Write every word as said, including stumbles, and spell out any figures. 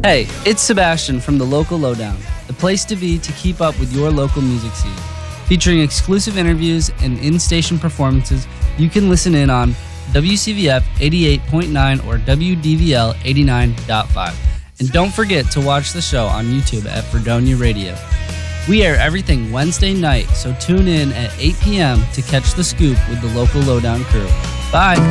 Hey, it's Sebastian from the Local Lowdown, the place to be to keep up with your local music scene. Featuring exclusive interviews and in-station performances, you can listen in on W C V F eighty-eight point nine or W D V L eighty-nine point five. And don't forget to watch the show on YouTube at Fredonia Radio. We air everything Wednesday night, so tune in at eight p.m. to catch the scoop with the Local Lowdown crew. Bye!